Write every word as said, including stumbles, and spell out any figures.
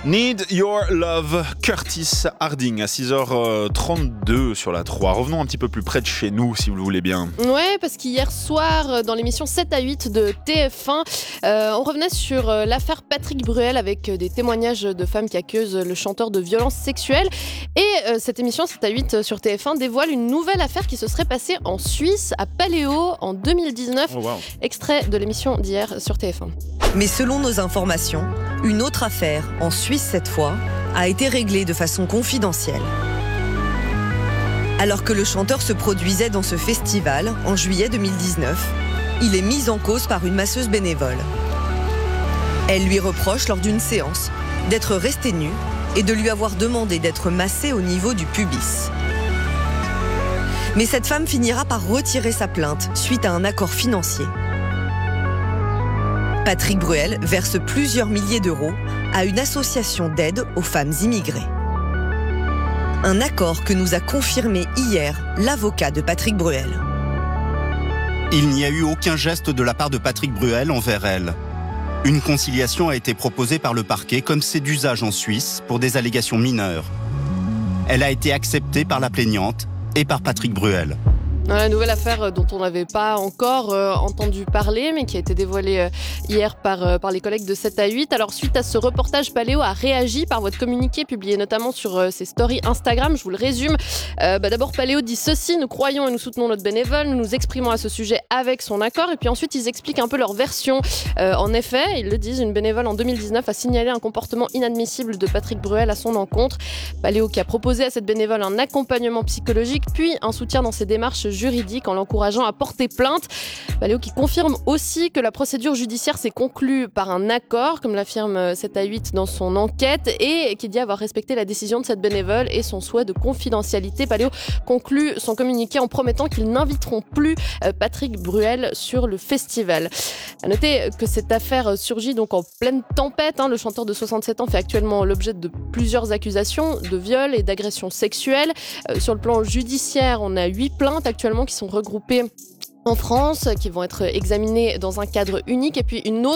Need Your Love, Curtis Harding à six heures trente-deux sur la trois. Revenons un petit peu plus près de chez nous, si vous le voulez bien. Ouais, parce qu'hier soir, dans l'émission sept à huit de T F un, euh, on revenait sur euh, l'affaire Patrick Bruel avec des témoignages de femmes qui accusent le chanteur de violences sexuelles. Et euh, cette émission sept à huit sur T F un dévoile une nouvelle affaire qui se serait passée en Suisse, à Paléo, en deux mille dix-neuf. Oh, wow. Extrait de l'émission d'hier sur T F un. Mais selon nos informations, une autre affaire, en Suisse cette fois, a été réglée de façon confidentielle. Alors que le chanteur se produisait dans ce festival, en juillet deux mille dix-neuf, il est mis en cause par une masseuse bénévole. Elle lui reproche lors d'une séance d'être resté nu et de lui avoir demandé d'être massé au niveau du pubis. Mais cette femme finira par retirer sa plainte suite à un accord financier. Patrick Bruel verse plusieurs milliers d'euros à une association d'aide aux femmes immigrées. Un accord que nous a confirmé hier l'avocat de Patrick Bruel. Il n'y a eu aucun geste de la part de Patrick Bruel envers elle. Une conciliation a été proposée par le parquet comme c'est d'usage en Suisse pour des allégations mineures. Elle a été acceptée par la plaignante et par Patrick Bruel. La nouvelle affaire dont on n'avait pas encore euh, entendu parler, mais qui a été dévoilée euh, hier par, euh, par les collègues de sept à huit. Alors, suite à ce reportage, Paléo a réagi par voie de communiqué, publié notamment sur euh, ses stories Instagram. Je vous le résume. Euh, bah, d'abord, Paléo dit ceci: nous croyons et nous soutenons notre bénévole, nous nous exprimons à ce sujet avec son accord. Et puis ensuite, ils expliquent un peu leur version. Euh, en effet, ils le disent, une bénévole en deux mille dix-neuf a signalé un comportement inadmissible de Patrick Bruel à son encontre. Paléo qui a proposé à cette bénévole un accompagnement psychologique, puis un soutien dans ses démarches juridique en l'encourageant à porter plainte. Paléo qui confirme aussi que la procédure judiciaire s'est conclue par un accord, comme l'affirme sept à huit dans son enquête, et qui dit avoir respecté la décision de cette bénévole et son souhait de confidentialité. Paléo conclut son communiqué en promettant qu'ils n'inviteront plus Patrick Bruel sur le festival. À noter que cette affaire surgit donc en pleine tempête. Hein. Le chanteur de soixante-sept ans fait actuellement l'objet de plusieurs accusations de viol et d'agression sexuelle. Euh, sur le plan judiciaire, on a huit plaintes actuellement qui sont regroupées en France, qui vont être examinées dans un cadre unique, et puis une autre